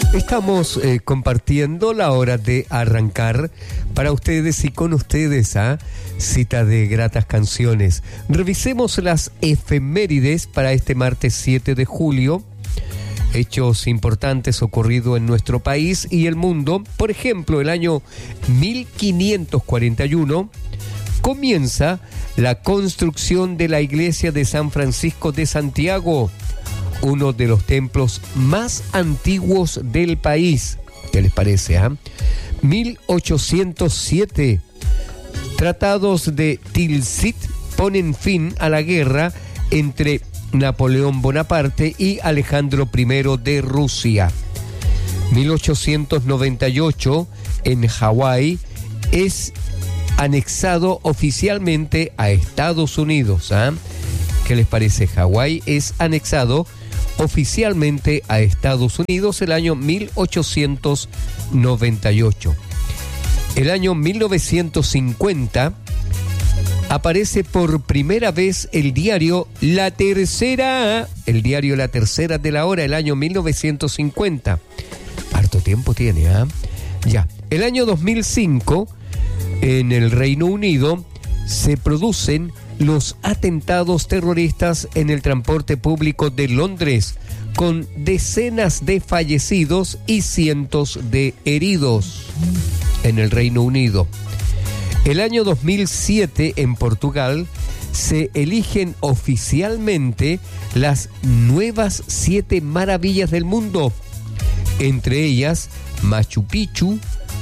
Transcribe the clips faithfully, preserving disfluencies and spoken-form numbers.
Estamos eh, compartiendo la hora de arrancar para ustedes y con ustedes a ¿eh? Cita de gratas canciones. Revisemos las efemérides para este martes siete de julio. Hechos importantes ocurridos en nuestro país y el mundo. Por ejemplo, el año mil quinientos cuarenta y uno comienza la construcción de la iglesia de San Francisco de Santiago, uno de los templos más antiguos del país. ¿Qué les parece? Eh? mil ochocientos siete, tratados de Tilsit ponen fin a la guerra entre Napoleón Bonaparte y Alejandro primero de Rusia. mil ochocientos noventa y ocho, en Hawái, es anexado oficialmente a Estados Unidos. ¿eh? ¿Qué les parece? Hawái es anexado oficialmente a Estados Unidos el año mil ochocientos noventa y ocho. El año mil novecientos cincuenta aparece por primera vez el diario La Tercera, el diario La Tercera de la Hora, el año mil novecientos cincuenta. Harto tiempo tiene, ¿ah? ¿eh? Ya. El año dos mil cinco, en el Reino Unido, se producen los atentados terroristas en el transporte público de Londres, con decenas de fallecidos y cientos de heridos en el Reino Unido. El año dos mil siete, en Portugal, se eligen oficialmente las nuevas siete maravillas del mundo, entre ellas Machu Picchu,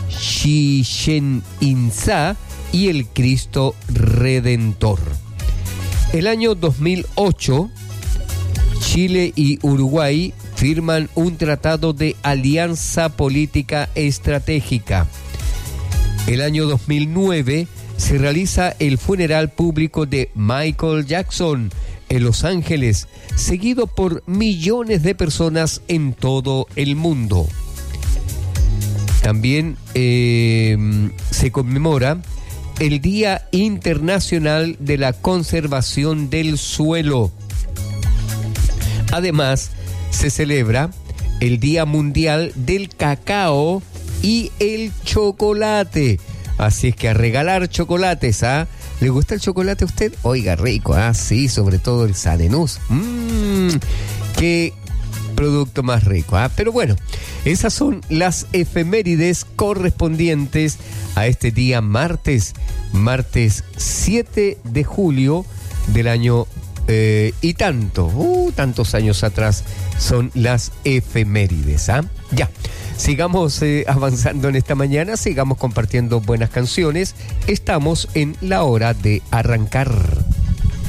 Chichén Itzá y el Cristo Redentor. El año dos mil ocho, Chile y Uruguay firman un tratado de alianza política estratégica. El año dos mil nueve se realiza el funeral público de Michael Jackson en Los Ángeles, seguido por millones de personas en todo el mundo. También eh, se conmemora el Día Internacional de la Conservación del Suelo. Además, se celebra el Día Mundial del Cacao y el Chocolate. Así es que a regalar chocolates, ¿ah? ¿Le gusta el chocolate a usted? Oiga, rico, ¿ah? Sí, sobre todo el Sanenús. Mmm, qué producto más rico, ¿ah? Pero bueno, esas son las efemérides correspondientes a este día martes, martes siete de julio del año eh, y tanto, uh, tantos años atrás son las efemérides, ¿ah? Ya, sigamos eh, avanzando en esta mañana, sigamos compartiendo buenas canciones. Estamos en la hora de arrancar.